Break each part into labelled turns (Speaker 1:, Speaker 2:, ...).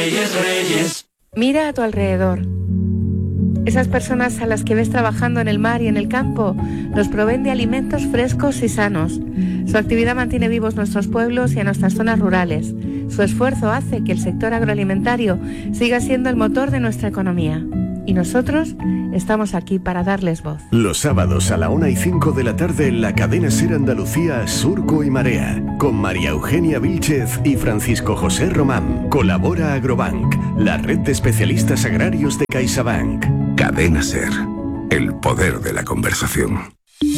Speaker 1: Reyes, Reyes.
Speaker 2: Mira a tu alrededor. Esas personas a las que ves trabajando en el mar y en el campo nos proveen de alimentos frescos y sanos. Su actividad mantiene vivos nuestros pueblos y a nuestras zonas rurales. Su esfuerzo hace que el sector agroalimentario siga siendo el motor de nuestra economía. Y nosotros estamos aquí para darles voz.
Speaker 3: Los sábados a la 1:05 de la tarde en la cadena SER Andalucía, Surco y Marea, con María Eugenia Vílchez y Francisco José Román. Colabora Agrobank, la red de especialistas agrarios de CaixaBank.
Speaker 4: Cadena SER, el poder de la conversación.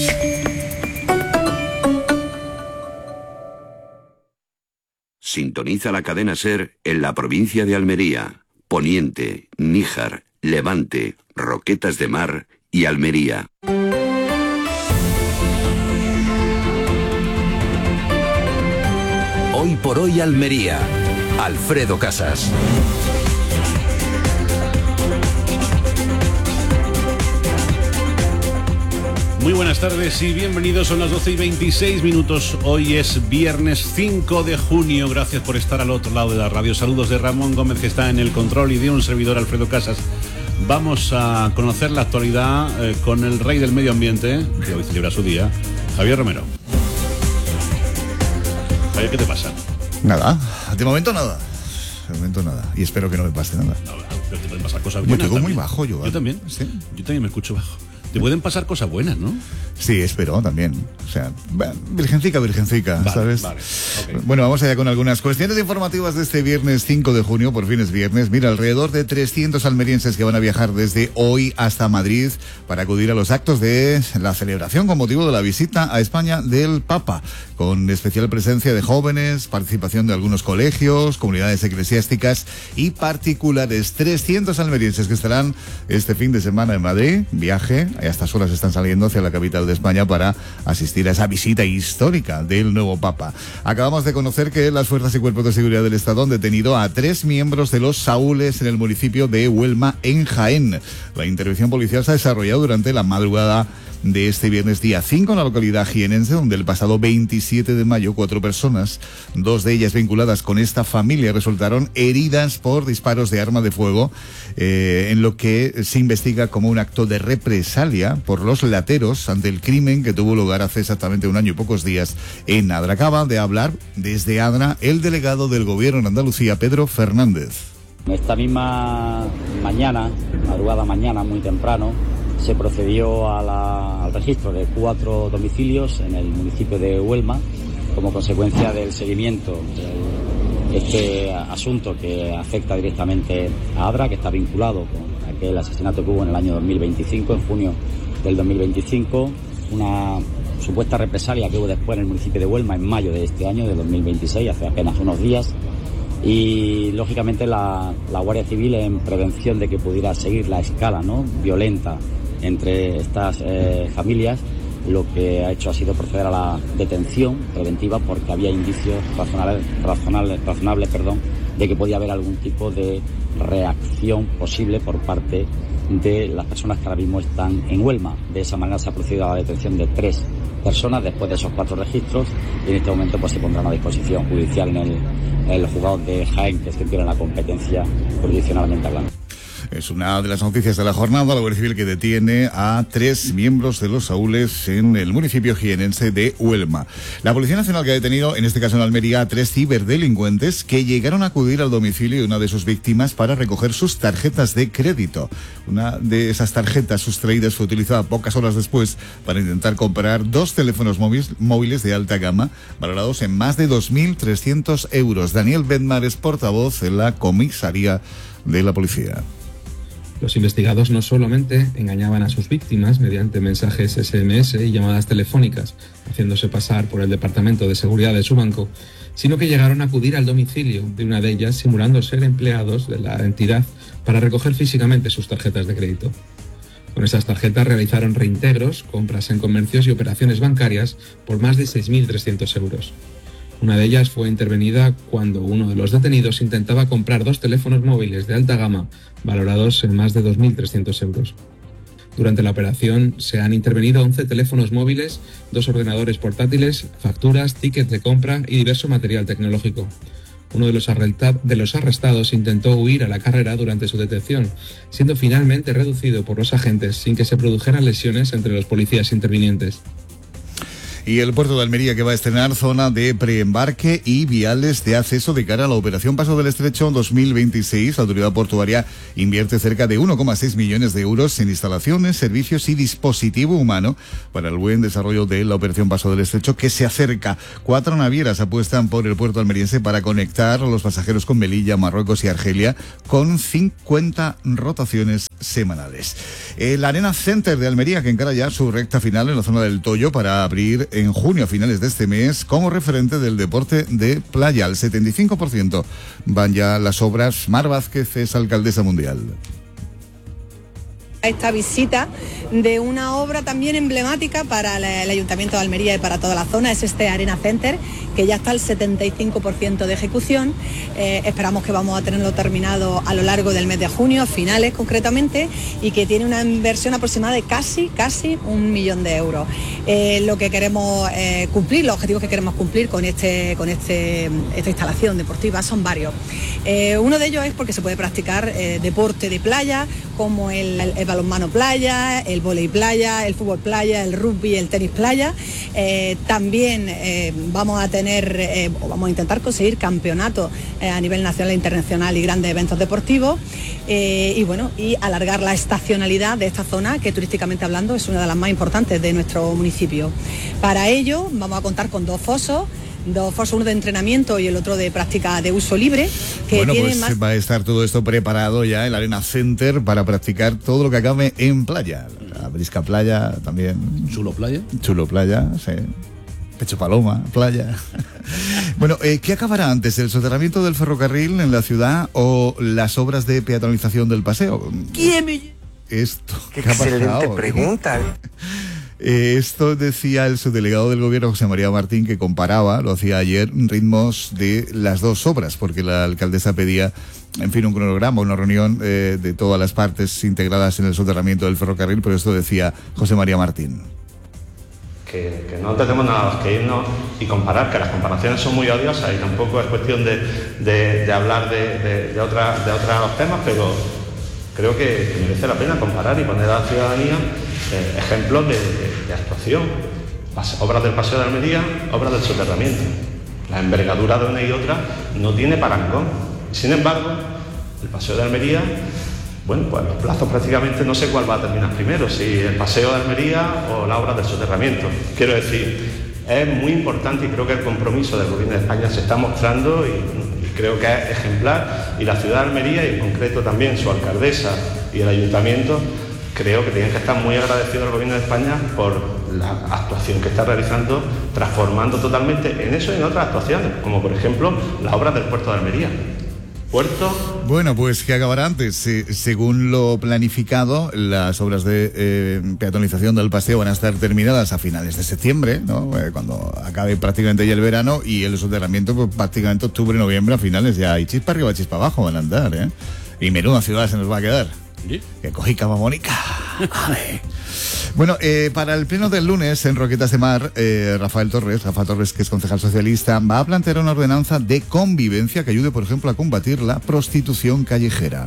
Speaker 5: Sintoniza la cadena SER en la provincia de Almería, Poniente, Níjar, Levante, Roquetas de Mar y Almería.
Speaker 6: Hoy por hoy Almería. Alfredo Casas.
Speaker 7: Muy buenas tardes y bienvenidos, son las 12:26. Hoy es viernes 5 de junio. Gracias por estar al otro lado de la radio. Saludos de Ramón Gómez, que está en el control, y de un servidor, Alfredo Casas. Vamos a conocer la actualidad con el rey del medio ambiente, que hoy celebra su día, Javier Romero. Javier, ¿qué te pasa?
Speaker 8: Nada, de momento nada. De momento nada. Y espero que no me pase nada.
Speaker 7: No, pero te pueden pasar cosas
Speaker 8: Me
Speaker 7: buenas.
Speaker 8: quedo muy bajo yo.
Speaker 7: Yo también.
Speaker 8: ¿Sí?
Speaker 7: Yo también me escucho bajo. Te pueden pasar cosas buenas, ¿no?
Speaker 8: Sí, espero también. O sea, virgencica, vale, ¿sabes?
Speaker 7: Vale, okay.
Speaker 8: Bueno, vamos allá con algunas cuestiones informativas de este viernes 5 de junio. Por fin es viernes. Mira, alrededor de 300 almerienses que van a viajar desde hoy hasta Madrid para acudir a los actos de la celebración con motivo de la visita a España del Papa, con especial presencia de jóvenes, participación de algunos colegios, comunidades eclesiásticas y particulares. 300 almerienses que estarán este fin de semana en Madrid. Viaje. A estas horas están saliendo hacia la capital de España para asistir a esa visita histórica del nuevo Papa. Acabamos de conocer que las fuerzas y cuerpos de seguridad del Estado han detenido a 3 miembros de los Saúles en el municipio de Huelma, en Jaén. La intervención policial se ha desarrollado durante la madrugada de este viernes día 5 en la localidad jienense, donde el pasado 27 de mayo 4 personas, 2 de ellas vinculadas con esta familia, resultaron heridas por disparos de arma de fuego, en lo que se investiga como un acto de represalia por los lateros ante el crimen que tuvo lugar hace exactamente 1 año y pocos días en Adra. Acaba de hablar desde Adra el delegado del Gobierno en Andalucía, Pedro Fernández.
Speaker 9: Esta misma madrugada mañana, muy temprano, se procedió al registro de 4 domicilios en el municipio de Huelma como consecuencia del seguimiento de este asunto que afecta directamente a Adra, que está vinculado con aquel asesinato que hubo en el año 2025, en junio del 2025, una supuesta represalia que hubo después en el municipio de Huelma en mayo de este año, de 2026, hace apenas unos días. Y lógicamente la Guardia Civil, en prevención de que pudiera seguir la escala, ¿no?, violenta entre estas familias, lo que ha hecho ha sido proceder a la detención preventiva porque había indicios razonables, de que podía haber algún tipo de reacción posible por parte de las personas que ahora mismo están en Huelma. De esa manera se ha procedido a la detención de 3 personas después de esos 4 registros, y en este momento pues se pondrán a disposición judicial en el juzgado de Jaén, que es quien tiene la competencia jurisdiccionalmente hablando.
Speaker 8: Es una de las noticias de la jornada, la Guardia Civil que detiene a 3 miembros de los Saúles en el municipio jienense de Huelma. La Policía Nacional que ha detenido, en este caso en Almería, a 3 ciberdelincuentes que llegaron a acudir al domicilio de una de sus víctimas para recoger sus tarjetas de crédito. Una de esas tarjetas sustraídas fue utilizada pocas horas después para intentar comprar 2 teléfonos móviles de alta gama, valorados en más de 2.300 euros. Daniel Bedmar es portavoz en la comisaría de la policía.
Speaker 10: Los investigados no solamente engañaban a sus víctimas mediante mensajes SMS y llamadas telefónicas, haciéndose pasar por el Departamento de Seguridad de su banco, sino que llegaron a acudir al domicilio de una de ellas simulando ser empleados de la entidad para recoger físicamente sus tarjetas de crédito. Con esas tarjetas realizaron reintegros, compras en comercios y operaciones bancarias por más de 6.300 euros. Una de ellas fue intervenida cuando uno de los detenidos intentaba comprar 2 teléfonos móviles de alta gama, valorados en más de 2.300 euros. Durante la operación se han intervenido 11 teléfonos móviles, 2 ordenadores portátiles, facturas, tickets de compra y diverso material tecnológico. Uno de los arrestados intentó huir a la carrera durante su detención, siendo finalmente reducido por los agentes sin que se produjeran lesiones entre los policías intervinientes.
Speaker 8: Y el puerto de Almería, que va a estrenar zona de preembarque y viales de acceso de cara a la operación Paso del Estrecho 2026. La autoridad portuaria invierte cerca de 1,6 millones de euros en instalaciones, servicios y dispositivo humano para el buen desarrollo de la operación Paso del Estrecho, que se acerca. 4 navieras apuestan por el puerto almeriense para conectar a los pasajeros con Melilla, Marruecos y Argelia, con 50 rotaciones semanales. El Arena Center de Almería, que encara ya su recta final en la zona del Toyo para abrir en junio, a finales de este mes, como referente del deporte de playa. Al 75% van ya las obras. Mar Vázquez es alcaldesa mundial.
Speaker 1: Esta visita de una obra también emblemática para el Ayuntamiento de Almería y para toda la zona es este Arena Center, que ya está al 75% de ejecución. Esperamos que vamos a tenerlo terminado a lo largo del mes de junio, a finales concretamente, y que tiene una inversión aproximada de casi 1 millón de euros. Lo que queremos cumplir, los objetivos que queremos cumplir con esta instalación deportiva son varios. Uno de ellos es porque se puede practicar deporte de playa, como el balonmano playa, el vóley playa, el fútbol playa, el rugby, el tenis playa. También vamos a intentar conseguir campeonatos a nivel nacional e internacional y grandes eventos deportivos, y alargar la estacionalidad de esta zona, que turísticamente hablando es una de las más importantes de nuestro municipio. Para ello vamos a contar con dos fosos, uno de entrenamiento y el otro de práctica de uso libre.
Speaker 8: Va a estar todo esto preparado ya, el Arena Center, para practicar todo lo que acabe en playa. La Brisca Playa también.
Speaker 7: Chulo Playa, sí.
Speaker 8: Pecho Paloma, playa. Bueno, ¿qué acabará antes? ¿El soterramiento del ferrocarril en la ciudad o las obras de peatonalización del paseo? Esto.
Speaker 11: ¡Qué excelente pregunta!
Speaker 8: Esto decía el subdelegado del gobierno, José María Martín, que comparaba, lo hacía ayer, ritmos de las dos obras, porque la alcaldesa pedía, un cronograma, una reunión de todas las partes integradas en el soterramiento del ferrocarril, pero esto decía José María Martín.
Speaker 12: Que no tenemos nada más que irnos y comparar, que las comparaciones son muy odiosas y tampoco es cuestión de hablar de otros temas, pero creo que merece la pena comparar y poner a la ciudadanía ejemplos de actuación. Obras del Paseo de Almería, obras del soterramiento. La envergadura de una y otra no tiene parangón. Sin embargo, el Paseo de Almería, pues los plazos prácticamente no sé cuál va a terminar primero, si el Paseo de Almería o la obra del soterramiento. Quiero decir, es muy importante y creo que el compromiso del Gobierno de España se está mostrando y creo que es ejemplar, y la ciudad de Almería y en concreto también su alcaldesa y el ayuntamiento creo que tienen que estar muy agradecidos al Gobierno de España por la actuación que está realizando, transformando totalmente en eso y en otras actuaciones, como por ejemplo las obras del puerto de Almería.
Speaker 8: Bueno, pues que acabará antes. Según lo planificado, las obras de peatonalización del paseo van a estar terminadas a finales de septiembre, ¿no? Cuando acabe prácticamente ya el verano, y el soterramiento pues prácticamente octubre, noviembre, a finales ya. Y chispa arriba, chispa abajo van a andar, ¿eh? Y menuda ciudad se nos va a quedar. ¿Sí? Que cojica mamónica. Bueno, para el pleno del lunes en Roquetas de Mar, Rafa Torres, que es concejal socialista, va a plantear una ordenanza de convivencia que ayude, por ejemplo, a combatir la prostitución callejera.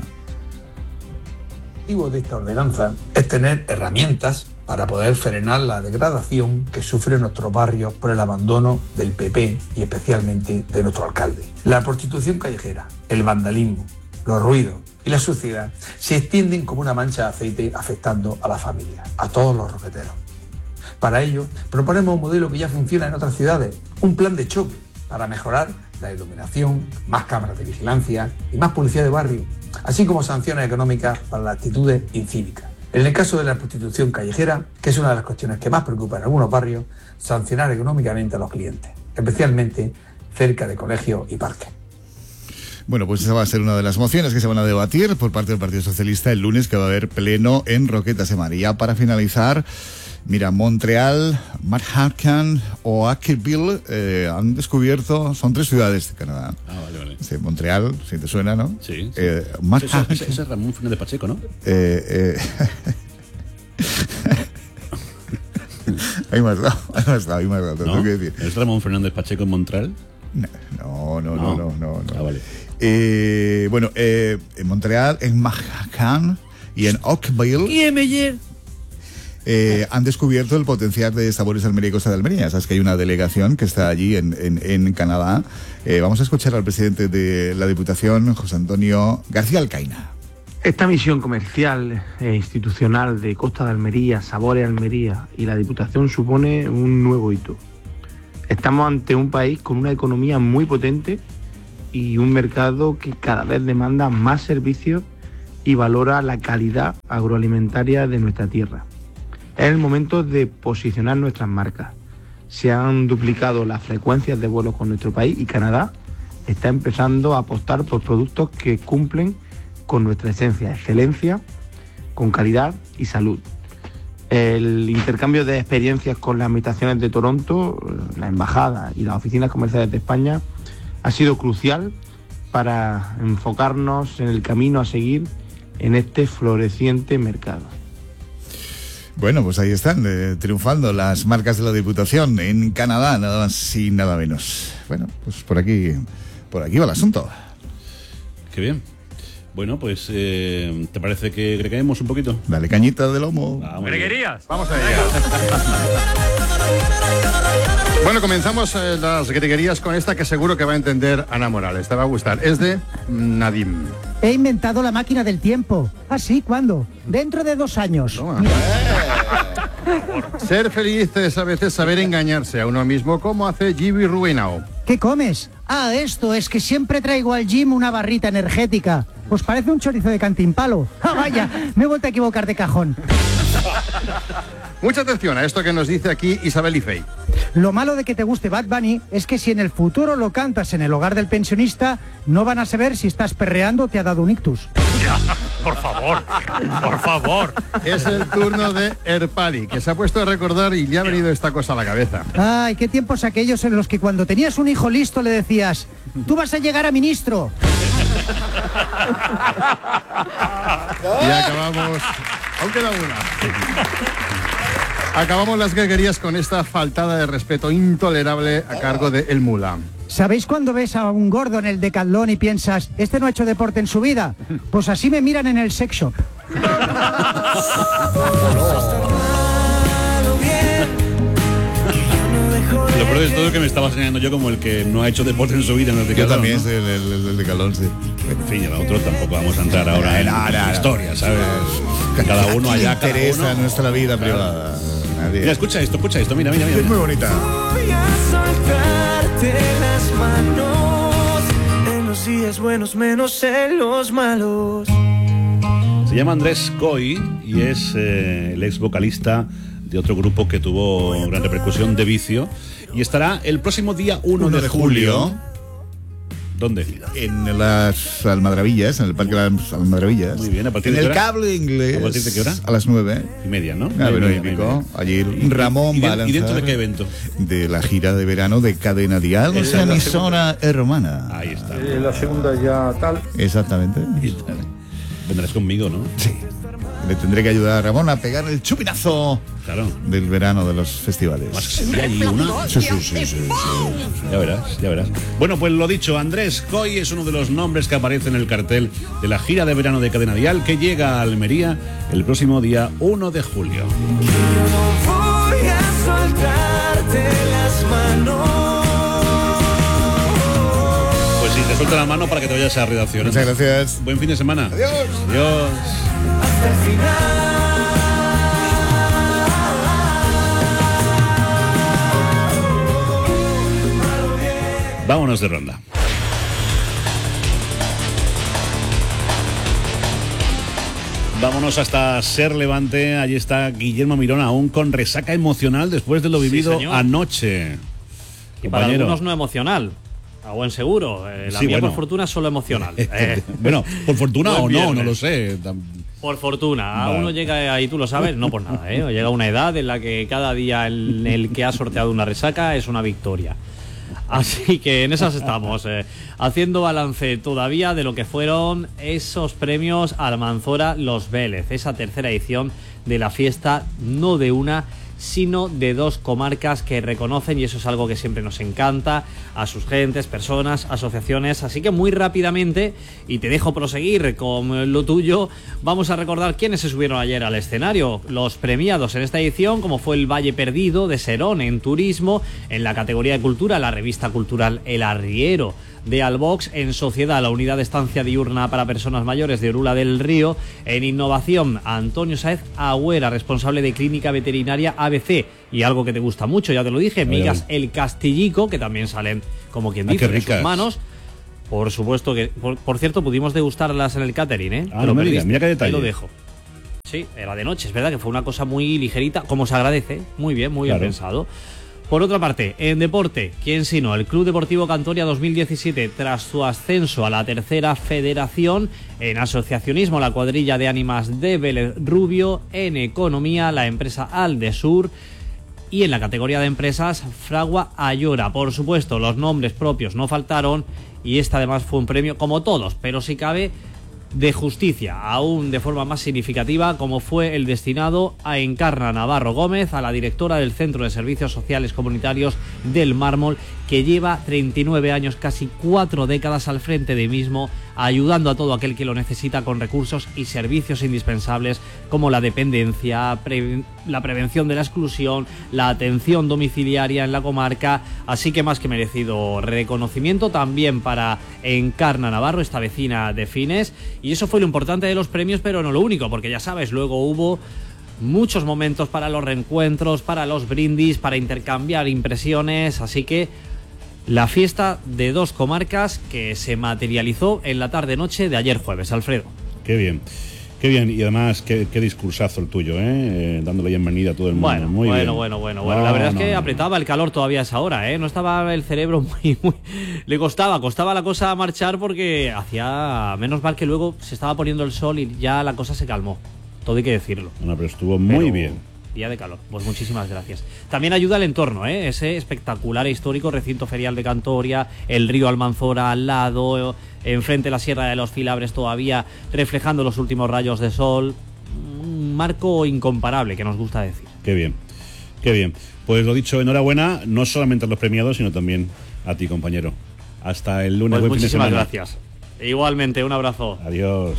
Speaker 13: El objetivo de esta ordenanza es tener herramientas para poder frenar la degradación que sufren nuestros barrios por el abandono del PP y especialmente de nuestro alcalde. La prostitución callejera, el vandalismo, los ruidos y la suciedad se extienden como una mancha de aceite afectando a la familia, a todos los roqueteros. Para ello, proponemos un modelo que ya funciona en otras ciudades, un plan de choque para mejorar la iluminación, más cámaras de vigilancia y más policía de barrio, así como sanciones económicas para las actitudes incívicas. En el caso de la prostitución callejera, que es una de las cuestiones que más preocupa en algunos barrios, sancionar económicamente a los clientes, especialmente cerca de colegios y parques.
Speaker 8: Bueno, pues esa va a ser una de las mociones que se van a debatir por parte del Partido Socialista el lunes, que va a haber pleno en Roquetas de Mar. Y ya para finalizar, mira, Montreal, Manhattan o Ackerville han descubierto, son 3 ciudades de Canadá.
Speaker 7: Ah, vale.
Speaker 8: Sí, Montreal, si te suena, ¿no?
Speaker 7: Sí.
Speaker 8: Manhattan.
Speaker 7: Ese es Ramón Fernández Pacheco, ¿no?
Speaker 8: Ahí me has dado, tengo que decir.
Speaker 7: ¿Es Ramón Fernández Pacheco en Montreal?
Speaker 8: No, No.
Speaker 7: Ah, vale.
Speaker 8: Bueno, en Montreal, en Manhattan y en Oakville han descubierto el potencial de Sabores Almería y Costa de Almería. Sabes que hay una delegación que está allí en Canadá. Vamos a escuchar al presidente de la Diputación, José Antonio García Alcaina.
Speaker 14: Esta misión comercial e institucional de Costa de Almería, Sabores Almería y la Diputación supone un nuevo hito. Estamos ante un país con una economía muy potente y un mercado que cada vez demanda más servicios y valora la calidad agroalimentaria de nuestra tierra. Es el momento de posicionar nuestras marcas. Se han duplicado las frecuencias de vuelos con nuestro país y Canadá está empezando a apostar por productos que cumplen con nuestra esencia, excelencia, con calidad y salud. El intercambio de experiencias con las administraciones de Toronto, la embajada y las oficinas comerciales de España ha sido crucial para enfocarnos en el camino a seguir en este floreciente mercado.
Speaker 8: Bueno, pues ahí están, triunfando las marcas de la Diputación en Canadá, nada más y nada menos. Bueno, pues por aquí va el asunto.
Speaker 7: Qué bien. Bueno, pues, ¿te parece que greguemos un poquito?
Speaker 8: Dale cañita de lomo.
Speaker 15: ¡Greguerías! Vamos a ellas. Bueno, comenzamos las greguerías con esta que seguro que va a entender Ana Morales. Te va a gustar. Es de Nadim.
Speaker 16: He inventado la máquina del tiempo. ¿Ah, sí? ¿Cuándo? Dentro de 2 años.
Speaker 15: Ser feliz es a veces saber engañarse a uno mismo, como hace Gibi Ruinao.
Speaker 16: ¿Qué comes? Ah, esto es que siempre traigo al gym una barrita energética. Pues parece un chorizo de Cantimpalo. ¡Ah, vaya! Me he vuelto a equivocar de cajón.
Speaker 15: Mucha atención a esto que nos dice aquí Isabel Ifei.
Speaker 16: Lo malo de que te guste Bad Bunny es que si en el futuro lo cantas en el hogar del pensionista, no van a saber si estás perreando o te ha dado un ictus.
Speaker 15: Ya, por favor, por favor. Es el turno de Erpali, que se ha puesto a recordar y le ha venido esta cosa a la cabeza.
Speaker 16: Ay, qué tiempos aquellos en los que cuando tenías un hijo listo le decías, tú vas a llegar a ministro.
Speaker 15: Y acabamos... Aún queda una. Acabamos las greguerías con esta faltada de respeto intolerable a cargo de El Mula.
Speaker 16: ¿Sabéis cuando ves a un gordo en el Decathlon y piensas, este no ha hecho deporte en su vida? Pues así me miran en el sex shop.
Speaker 7: Lo peor de todo es que me estaba señalando yo como el que no ha hecho deporte en su vida en el Decathlon.
Speaker 8: Yo también,
Speaker 7: ¿no?
Speaker 8: el Decathlon, sí.
Speaker 7: En fin, y a otro tampoco vamos a entrar ahora en historia, ¿sabes? Cada uno allá, cada
Speaker 8: interesa
Speaker 7: uno.
Speaker 8: nuestra vida privada.
Speaker 7: Mira, escucha esto, mira.
Speaker 8: Es muy bonita.
Speaker 17: Voy a soltarte las manos en los días buenos menos en los malos.
Speaker 7: Se llama Andrés Coy y es el ex vocalista de otro grupo que tuvo gran repercusión, de Vicio, y estará el próximo día 1 de julio. ¿Dónde?
Speaker 8: En las Almadravillas, en el Parque de las Almadravillas.
Speaker 7: Muy bien, ¿a partir
Speaker 8: en
Speaker 7: de
Speaker 8: el
Speaker 7: qué hora?
Speaker 8: Cable Inglés.
Speaker 7: ¿A partir de qué hora?
Speaker 8: A las 9:30,
Speaker 7: ¿no?
Speaker 8: 9:30. Allí Ramón va a lanzar.
Speaker 7: ¿Y dentro de qué evento?
Speaker 8: De la gira de verano de Cadena Dial, esa emisora hermana.
Speaker 7: Ahí está.
Speaker 18: La segunda ya tal.
Speaker 8: Exactamente.
Speaker 7: Vendrás conmigo, ¿no?
Speaker 8: Sí. Le tendré que ayudar a Ramón a pegar el chupinazo del verano de los festivales. Sí.
Speaker 7: Ya verás. Bueno, pues lo dicho, Andrés Coy es uno de los nombres que aparece en el cartel de la gira de verano de Cadena Dial, que llega a Almería el próximo día 1 de julio.
Speaker 17: Yo no voy a soltarte las manos.
Speaker 7: Pues sí, te suelta la mano para que te vayas a redacción.
Speaker 8: Muchas gracias.
Speaker 7: Buen fin de semana.
Speaker 8: Adiós.
Speaker 17: Hasta el final.
Speaker 7: Vámonos de ronda. Vámonos hasta Ser Levante. Allí está Guillermo Mirón, aún con resaca emocional después de lo vivido anoche.
Speaker 19: Y para algunos no emocional. A buen seguro. La mía, por fortuna, solo emocional.
Speaker 7: Bueno, por fortuna o no lo sé.
Speaker 19: Por fortuna. Uno llega ahí, tú lo sabes, no por nada. Llega a una edad en la que cada día en el que ha sorteado una resaca es una victoria. Así que en esas estamos, haciendo balance todavía de lo que fueron esos premios Almanzora Los Vélez, esa tercera edición de la fiesta, no de una, sino de 2 comarcas que reconocen, y eso es algo que siempre nos encanta, a sus gentes, personas, asociaciones. Así que muy rápidamente, y te dejo proseguir con lo tuyo, vamos a recordar quiénes se subieron ayer al escenario. Los premiados en esta edición, como fue el Valle Perdido de Serón en turismo, en la categoría de cultura, la revista cultural El Arriero de Albox, en sociedad, la unidad de estancia diurna para personas mayores de Orula del Río, en innovación, Antonio Sáez Agüera, responsable de clínica veterinaria ABC, y algo que te gusta mucho, ya te lo dije, migas El Castillico, que también salen, como quien dice, de sus manos. Por supuesto que, por cierto, pudimos degustarlas en el catering, ¿eh?
Speaker 7: No me digas, mira qué detalle.
Speaker 19: Te lo dejo. Sí, era de noche, es verdad que fue una cosa muy ligerita, como se agradece, muy bien pensado. Por otra parte, en deporte, ¿quién sino? El Club Deportivo Cantoria 2017, tras su ascenso a la tercera federación. En asociacionismo, la cuadrilla de ánimas de Vélez Rubio. En economía, la empresa Aldesur. Y en la categoría de empresas, Fragua Ayora. Por supuesto, los nombres propios no faltaron, y este además fue un premio, como todos, pero si cabe, de justicia, aún de forma más significativa, como fue el destinado a Encarna Navarro Gómez, a la directora del Centro de Servicios Sociales Comunitarios del Mármol, que lleva 39 años, casi 4 décadas al frente de mismo, ayudando a todo aquel que lo necesita con recursos y servicios indispensables como la dependencia, la prevención de la exclusión, la atención domiciliaria en la comarca. Así que más que merecido reconocimiento también para Encarna Navarro, esta vecina de Fines. Y eso fue lo importante de los premios, pero no lo único, porque ya sabes, luego hubo muchos momentos para los reencuentros, para los brindis, para intercambiar impresiones. Así que la fiesta de 2 comarcas que se materializó en la tarde-noche de ayer jueves, Alfredo.
Speaker 7: Qué bien, y además qué discursazo el tuyo, dándole bienvenida a todo el mundo. Bueno,
Speaker 19: la verdad es que apretaba el calor todavía a esa hora, no estaba el cerebro muy le costaba la cosa a marchar, porque hacía, menos mal que luego se estaba poniendo el sol y ya la cosa se calmó, todo hay que decirlo.
Speaker 7: Pero estuvo muy bien.
Speaker 19: Día de calor, pues muchísimas gracias. También ayuda el entorno, ese espectacular e histórico recinto ferial de Cantoria, el río Almanzora al lado, enfrente la Sierra de los Filabres todavía reflejando los últimos rayos de sol. Un marco incomparable, que nos gusta decir.
Speaker 7: Qué bien. Pues lo dicho, enhorabuena, no solamente a los premiados, sino también a ti, compañero. Hasta el lunes.
Speaker 19: Pues muchísimas gracias. Igualmente, un abrazo.
Speaker 7: Adiós.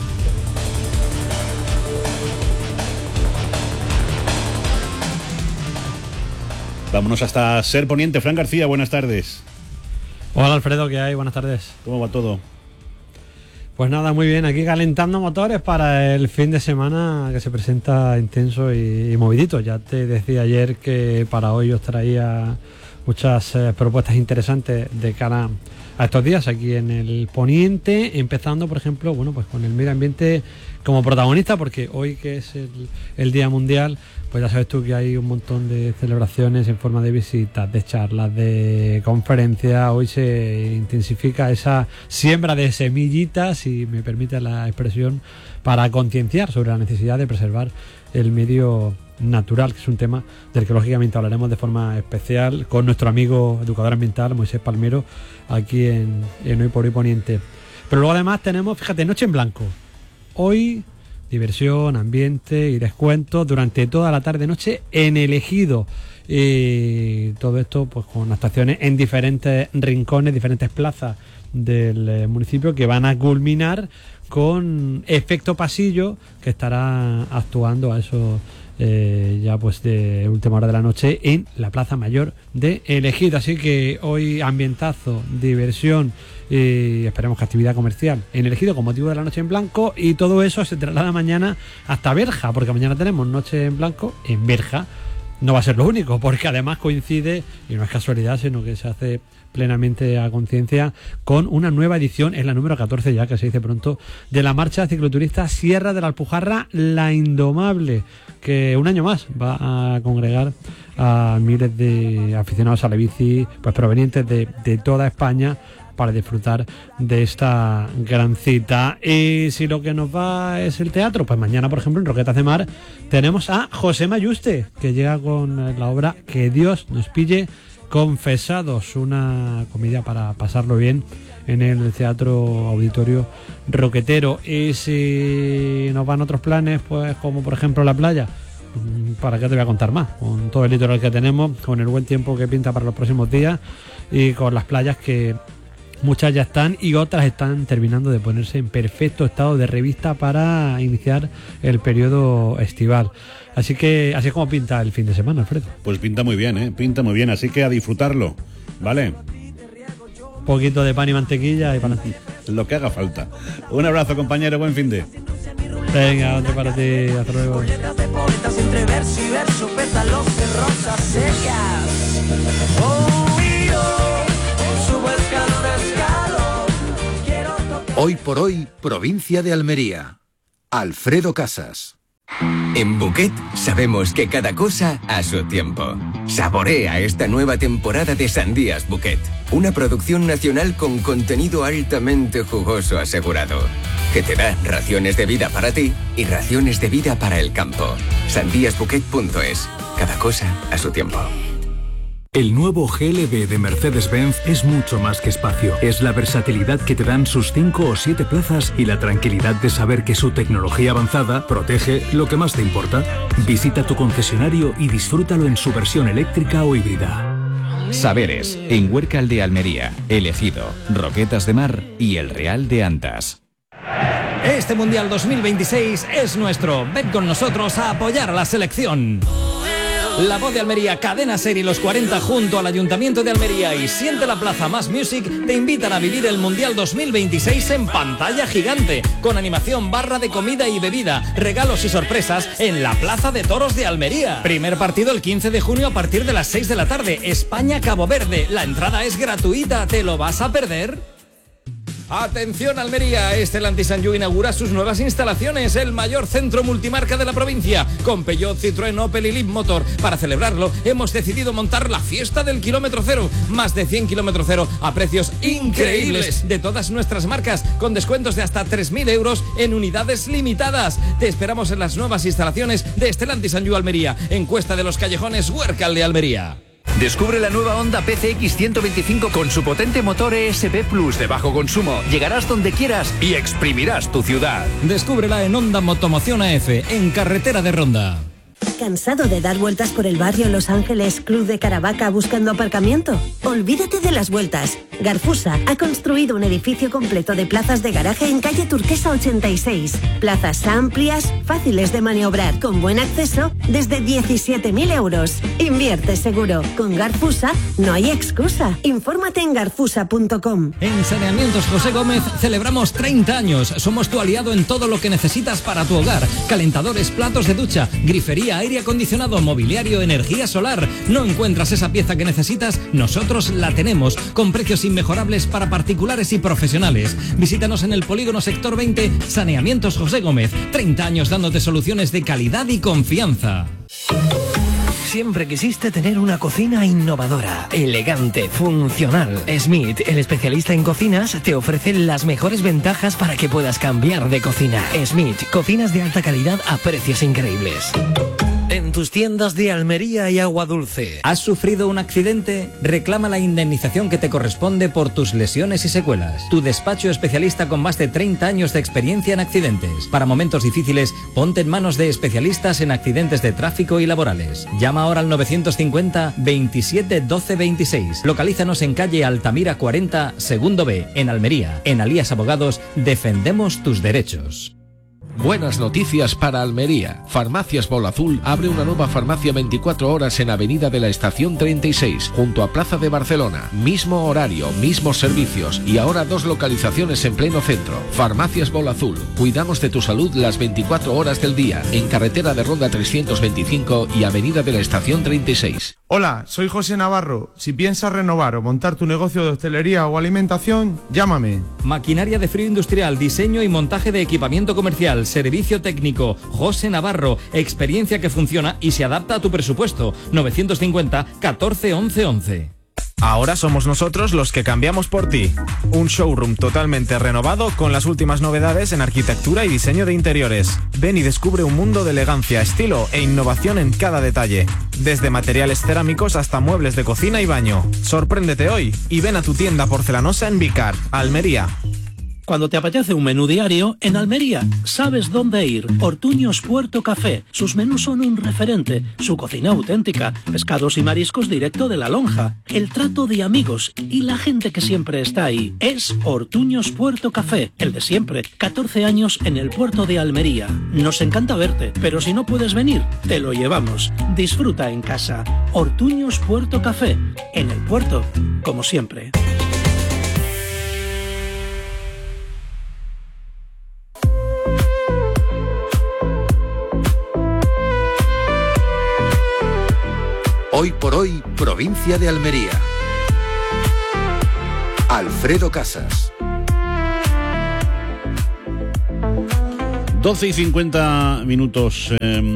Speaker 7: Vámonos hasta Ser Poniente. Fran García, buenas tardes.
Speaker 18: Hola Alfredo, ¿qué hay? Buenas tardes.
Speaker 7: ¿Cómo va todo?
Speaker 18: Pues nada, muy bien, aquí calentando motores para el fin de semana que se presenta intenso y movidito. Ya te decía ayer que para hoy os traía muchas propuestas interesantes de cara a estos días aquí en el Poniente, empezando por ejemplo, pues con el medio ambiente como protagonista, porque hoy, que es el Día Mundial, pues ya sabes tú que hay un montón de celebraciones en forma de visitas, de charlas, de conferencias. Hoy se intensifica esa siembra de semillitas, si me permite la expresión, para concienciar sobre la necesidad de preservar el medio natural, que es un tema del que lógicamente hablaremos de forma especial con nuestro amigo educador ambiental Moisés Palmero, aquí en Hoy por Hoy Poniente. Pero luego además tenemos, fíjate, Noche en Blanco. Hoy diversión, ambiente y descuentos durante toda la tarde-noche en el Ejido. Todo esto pues con actuaciones en diferentes rincones, diferentes plazas del municipio, que van a culminar con Efecto Pasillo, que estará actuando a eso ya pues de última hora de la noche en la Plaza Mayor de El Ejido. Así que hoy ambientazo, diversión y esperemos que actividad comercial en El Ejido con motivo de la Noche en Blanco, y todo eso se traslada mañana hasta Berja, porque mañana tenemos Noche en Blanco en Berja. No va a ser lo único, porque además coincide, y no es casualidad, sino que se hace plenamente a conciencia, con una nueva edición, es la número 14 ya, que se dice pronto, de la marcha cicloturista Sierra de la Alpujarra La Indomable, que un año más va a congregar a miles de aficionados a la bici, pues provenientes de toda España, para disfrutar de esta gran cita. Y si lo que nos va es el teatro, pues mañana, por ejemplo, en Roquetas de Mar tenemos a José Mayuste, que llega con la obra Que Dios nos pille confesados, una comedia para pasarlo bien en el Teatro Auditorio Roquetero. Y si nos van otros planes, pues como por ejemplo la playa, ¿para qué te voy a contar más? Con todo el litoral que tenemos, con el buen tiempo que pinta para los próximos días y con las playas que muchas ya están y otras están terminando de ponerse en perfecto estado de revista para iniciar el periodo estival. Así es como pinta el fin de semana, Alfredo.
Speaker 7: Pues pinta muy bien, pinta muy bien, así que a disfrutarlo, ¿vale?
Speaker 18: Un poquito de pan y mantequilla y para
Speaker 7: lo que haga falta. Un abrazo, compañero, buen fin de.
Speaker 18: Venga, otro para ti, hasta luego.
Speaker 17: Entre verso y verso, pétalos de rosas secas. Subo escalón a escalón.
Speaker 6: Hoy por hoy, provincia de Almería. Alfredo Casas.
Speaker 20: En Bouquet sabemos que cada cosa a su tiempo. Saborea esta nueva temporada de Sandías Bouquet, una producción nacional con contenido altamente jugoso asegurado, que te da raciones de vida para ti y raciones de vida para el campo. Sandíasbouquet.es, cada cosa a su tiempo.
Speaker 21: El nuevo GLB de Mercedes-Benz es mucho más que espacio. Es la versatilidad que te dan sus 5 o 7 plazas y la tranquilidad de saber que su tecnología avanzada protege lo que más te importa. Visita tu concesionario y disfrútalo en su versión eléctrica o híbrida.
Speaker 22: Saberes, en Huércal de Almería, El Ejido, Roquetas de Mar y El Real de Antas.
Speaker 23: Este Mundial 2026 es nuestro. Ven con nosotros a apoyar a la selección. La Voz de Almería, Cadena Ser y los 40 junto al Ayuntamiento de Almería y Siente la Plaza Más Music te invitan a vivir el Mundial 2026 en pantalla gigante, con animación, barra de comida y bebida, regalos y sorpresas en la Plaza de Toros de Almería. Primer partido el 15 de junio a partir de las 6 de la tarde, España-Cabo Verde. La entrada es gratuita, ¿te lo vas a perder? Atención Almería, Stellantis Sanyu inaugura sus nuevas instalaciones, el mayor centro multimarca de la provincia, con Peugeot, Citroën, Opel y Leapmotor. Para celebrarlo, hemos decidido montar la fiesta del kilómetro cero, más de 100 kilómetro cero a precios increíbles de todas nuestras marcas, con descuentos de hasta 3.000 euros en unidades limitadas. Te esperamos en las nuevas instalaciones de Stellantis Sanyu Almería, en Cuesta de los Callejones, Huércal de Almería.
Speaker 6: Descubre la nueva Honda PCX 125 con su potente motor ESP Plus de bajo consumo. Llegarás donde quieras y exprimirás tu ciudad.
Speaker 23: Descúbrela en Honda Motomoción AF, en Carretera de Ronda.
Speaker 24: ¿Cansado de dar vueltas por el barrio Los Ángeles Club de Caravaca buscando aparcamiento? Olvídate de las vueltas. Garfusa ha construido un edificio completo de plazas de garaje en calle Turquesa 86. Plazas amplias, fáciles de maniobrar, con buen acceso, desde 17.000 euros. Invierte seguro. Con Garfusa no hay excusa. Infórmate en garfusa.com.
Speaker 23: En Saneamientos José Gómez celebramos 30 años. Somos tu aliado en todo lo que necesitas para tu hogar. Calentadores, platos de ducha, grifería, aire acondicionado, mobiliario, energía solar. ¿No encuentras esa pieza que necesitas? Nosotros la tenemos, con precios inmejorables para particulares y profesionales. Visítanos en el Polígono Sector 20, Saneamientos José Gómez. 30 años dándote soluciones de calidad y confianza.
Speaker 25: Siempre quisiste tener una cocina innovadora, elegante, funcional. Smith, el especialista en cocinas, te ofrece las mejores ventajas para que puedas cambiar de cocina. Smith, cocinas de alta calidad a precios increíbles. En tus tiendas de Almería y Agua Dulce.
Speaker 23: ¿Has sufrido un accidente? Reclama la indemnización que te corresponde por tus lesiones y secuelas. Tu despacho especialista con más de 30 años de experiencia en accidentes. Para momentos difíciles, ponte en manos de especialistas en accidentes de tráfico y laborales. Llama ahora al 950 27 12 26. Localízanos en calle Altamira 40, segundo B, en Almería. En Alías Abogados defendemos tus derechos.
Speaker 26: Buenas noticias para Almería. Farmacias Bola Azul abre una nueva farmacia 24 horas en Avenida de la Estación 36, junto a Plaza de Barcelona. Mismo horario, mismos servicios y ahora 2 localizaciones en pleno centro. Farmacias Bola Azul. Cuidamos de tu salud las 24 horas del día, en Carretera de Ronda 325 y Avenida de la Estación 36.
Speaker 27: Hola, soy José Navarro. Si piensas renovar o montar tu negocio de hostelería o alimentación, llámame.
Speaker 23: Maquinaria de frío industrial, diseño y montaje de equipamiento comercial, servicio técnico. José Navarro, experiencia que funciona y se adapta a tu presupuesto. 950 14 11 11.
Speaker 28: Ahora somos nosotros los que cambiamos por ti. Un showroom totalmente renovado con las últimas novedades en arquitectura y diseño de interiores. Ven y descubre un mundo de elegancia, estilo e innovación en cada detalle. Desde materiales cerámicos hasta muebles de cocina y baño. Sorpréndete hoy y ven a tu tienda porcelanosa en Vicar, Almería.
Speaker 1: Cuando te apetece un menú diario, en Almería sabes dónde ir. Ortuños Puerto Café. Sus menús son un referente. Su cocina auténtica. Pescados y mariscos directo de la lonja. El trato de amigos y la gente que siempre está ahí. Es Ortuños Puerto Café. El de siempre. 14 años en el puerto de Almería. Nos encanta verte, pero si no puedes venir, te lo llevamos. Disfruta en casa. Ortuños Puerto Café. En el puerto, como siempre.
Speaker 2: Hoy por hoy, provincia de Almería. Alfredo Casas.
Speaker 7: 12:50.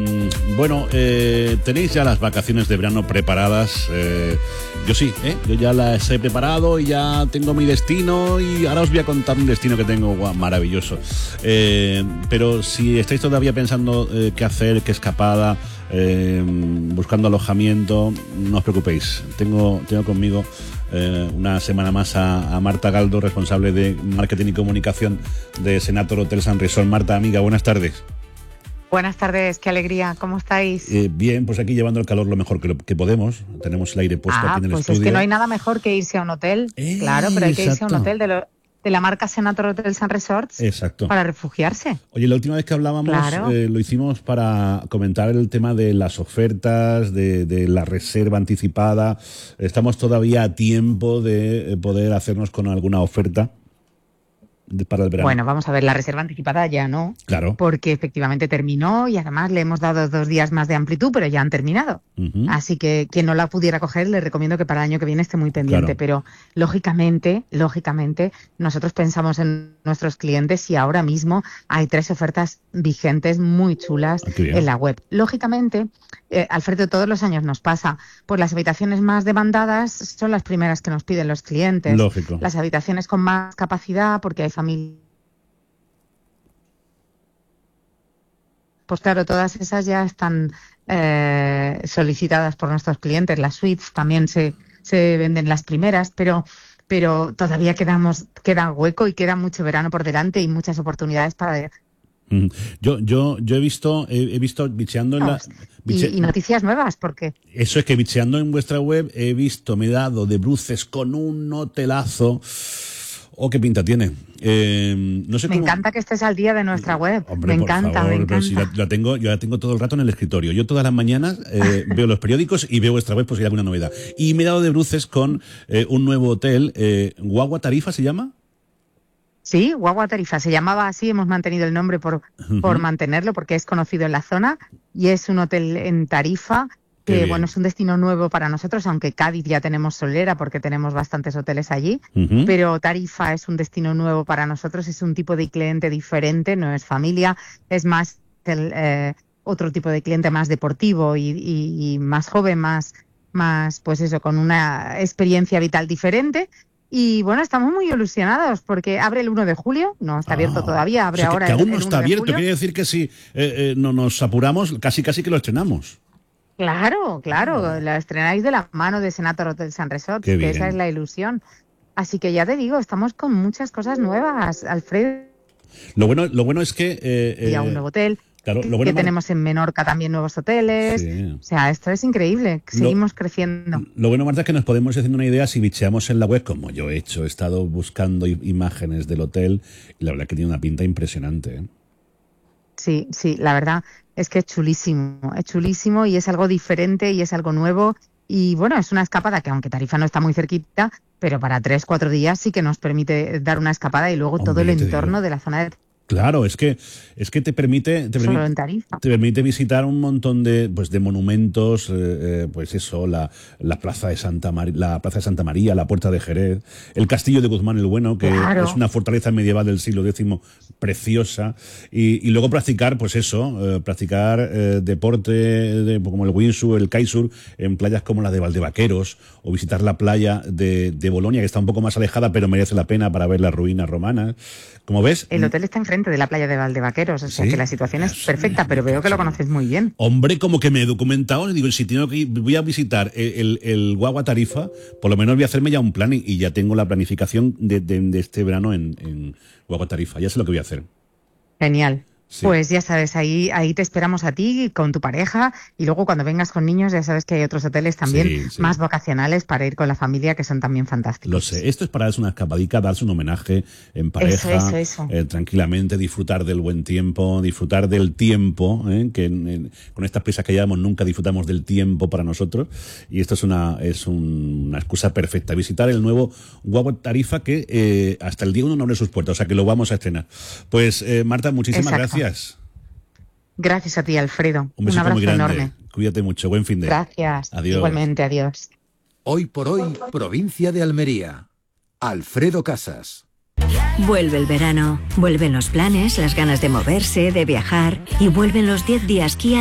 Speaker 7: Tenéis ya las vacaciones de verano preparadas. Yo sí, yo ya las he preparado y ya tengo mi destino, y ahora os voy a contar un destino que tengo maravilloso. Pero si estáis todavía pensando qué hacer, qué escapada, buscando alojamiento, no os preocupéis. Tengo conmigo una semana más a Marta Galdo, responsable de marketing y comunicación de Senator Hotels and Resort. Marta, amiga, buenas tardes.
Speaker 3: Buenas tardes, qué alegría, ¿cómo estáis?
Speaker 7: Bien, pues aquí llevando el calor lo mejor que podemos. Tenemos el aire puesto aquí en el
Speaker 3: pues
Speaker 7: estudio.
Speaker 3: Es que no hay nada mejor que irse a un hotel, claro, pero hay que irse a un hotel de la marca Senator Hotels and Resorts.
Speaker 7: Exacto.
Speaker 3: Para refugiarse.
Speaker 7: Oye, la última vez que hablábamos, claro, lo hicimos para comentar el tema de las ofertas, de la reserva anticipada. Estamos todavía a tiempo de poder hacernos con alguna oferta para el verano.
Speaker 3: Bueno, vamos a ver, la reserva anticipada ya no.
Speaker 7: Claro.
Speaker 3: Porque efectivamente terminó y además le hemos dado 2 días más de amplitud, pero ya han terminado. Uh-huh. Así que quien no la pudiera coger, le recomiendo que para el año que viene esté muy pendiente. Claro. Pero lógicamente, nosotros pensamos en nuestros clientes y ahora mismo hay 3 ofertas vigentes muy chulas en la web. Lógicamente, Alfredo, todos los años nos pasa, pues las habitaciones más demandadas son las primeras que nos piden los clientes.
Speaker 7: Lógico.
Speaker 3: Las habitaciones con más capacidad, porque hay familias. Pues claro, todas esas ya están solicitadas por nuestros clientes. Las suites también se venden las primeras, pero todavía queda hueco y queda mucho verano por delante y muchas oportunidades para...
Speaker 7: Yo he visto bicheando en la...
Speaker 3: Y noticias nuevas, porque...
Speaker 7: Eso es que bicheando en vuestra web me he dado de bruces con un hotelazo. Oh, qué pinta tiene. No sé
Speaker 3: me encanta que estés al día de nuestra web.
Speaker 7: Hombre,
Speaker 3: me encanta.
Speaker 7: Pero si yo la tengo todo el rato en el escritorio. Yo todas las mañanas veo los periódicos y veo vuestra web por si hay alguna novedad. Y me he dado de bruces con un nuevo hotel. ¿Guagua Tarifa se llama?
Speaker 3: Sí, Guagua Tarifa. Se llamaba así, hemos mantenido el nombre por mantenerlo, porque es conocido en la zona. Y es un hotel en Tarifa, que bueno, es un destino nuevo para nosotros, aunque Cádiz ya tenemos Solera, porque tenemos bastantes hoteles allí. Pero Tarifa es un destino nuevo para nosotros, es un tipo de cliente diferente, no es familia, es más otro tipo de cliente más deportivo y más joven, más pues eso, con una experiencia vital diferente. Y bueno, estamos muy ilusionados porque abre el 1 de julio, no está abierto todavía, abre ahora
Speaker 7: que aún no
Speaker 3: el
Speaker 7: está
Speaker 3: 1 de
Speaker 7: abierto,
Speaker 3: julio.
Speaker 7: quiere decir que si no nos apuramos, casi que lo estrenamos.
Speaker 3: Claro, la estrenáis de la mano de Senator Hotels and Resorts, que esa es la ilusión. Así que ya te digo, estamos con muchas cosas nuevas, Alfredo.
Speaker 7: Lo bueno es que...
Speaker 3: y a un nuevo hotel.
Speaker 7: Claro, lo
Speaker 3: bueno, que tenemos en Menorca también nuevos hoteles. Sí. O sea, esto es increíble. Seguimos creciendo.
Speaker 7: Lo bueno, Marta, es que nos podemos ir haciendo una idea si bicheamos en la web, como yo he hecho. He estado buscando imágenes del hotel y la verdad que tiene una pinta impresionante.
Speaker 3: Sí, la verdad es que es chulísimo y es algo diferente y es algo nuevo. Y bueno, es una escapada que aunque Tarifa no está muy cerquita, pero para 3-4 días sí que nos permite dar una escapada y luego todo el entorno de la zona de...
Speaker 7: Claro, es que te permite visitar un montón de monumentos, pues eso, la plaza de Santa María, la Puerta de Jerez, el Castillo de Guzmán el Bueno, que es una fortaleza medieval del siglo X preciosa, y luego practicar deporte como el windsurf, el kitesurf en playas como la de Valdevaqueros, o visitar la playa de Bolonia, que está un poco más alejada, pero merece la pena para ver las ruinas romanas. Como ves,
Speaker 3: el hotel está enfrente enfrente de la playa de Valdevaqueros, o sea que la situación es perfecta, pero veo que lo conoces muy bien.
Speaker 7: Hombre, como que me he documentado, digo, si tengo que ir, voy a visitar el Guagua Tarifa, por lo menos voy a hacerme ya un plan y ya tengo la planificación de este verano en Guagua Tarifa, ya sé lo que voy a hacer.
Speaker 3: Genial.
Speaker 7: Sí.
Speaker 3: Pues ya sabes, ahí te esperamos a ti con tu pareja y luego cuando vengas con niños ya sabes que hay otros hoteles también más vacacionales para ir con la familia que son también fantásticos.
Speaker 7: Lo sé, esto es para darse una escapadica, darse un homenaje en pareja,
Speaker 3: eso.
Speaker 7: Tranquilamente, disfrutar del buen tiempo, disfrutar del tiempo, que con estas prisas que llevamos nunca disfrutamos del tiempo para nosotros, y esto es una excusa perfecta. Visitar el nuevo Guagua Tarifa que hasta el día 1 no abre sus puertas, o sea que lo vamos a estrenar. Pues Marta, muchísimas gracias.
Speaker 3: Gracias a ti, Alfredo.
Speaker 7: Un besito
Speaker 3: abrazo
Speaker 7: muy grande.
Speaker 3: enorme.
Speaker 7: Cuídate mucho. Buen fin de.
Speaker 3: Gracias.
Speaker 7: Adiós.
Speaker 3: Igualmente, adiós.
Speaker 2: Hoy por hoy, provincia de Almería. Alfredo Casas.
Speaker 24: Vuelve el verano, vuelven los planes, las ganas de moverse, de viajar y vuelven los 10 días Kia